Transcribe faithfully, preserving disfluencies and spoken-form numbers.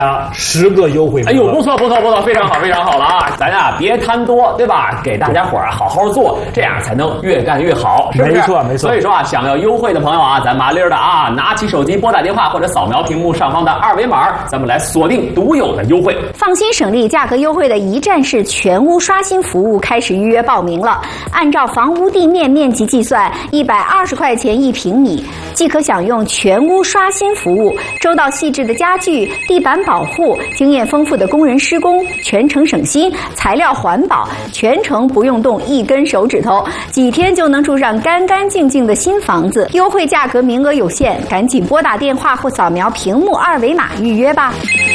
啊，十个优惠。 哎呦，不错不错不错，非常好非常好了啊！咱呀别贪多，对吧？给大家伙儿好好做，这样才能越干越好，是不是？ 没错没错。 所以说啊，想要优惠的朋友啊，咱麻利儿的啊，拿起手机拨打电话或者扫描屏幕上方的二维码，咱们来锁定独有的优惠。 放心省力、价格优惠的一站式全屋刷新服务开始预约报名了。按照房屋地面面积计算，一百二十块钱一平米，即可享用全屋刷新服务，周到细致的家具、地板保护，经验丰富的工人施工，全程省心，材料环保，全程不用动一根手指头，几天就能住上干干净净的新房子。优惠价格名额有限，赶紧拨打电话或扫描屏幕二维码预约吧。